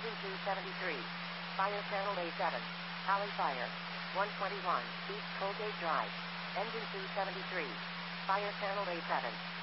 Engine 273. Fire channel A7. Alley fire. 121, East Colgate Drive. Engine 273. Fire channel A7.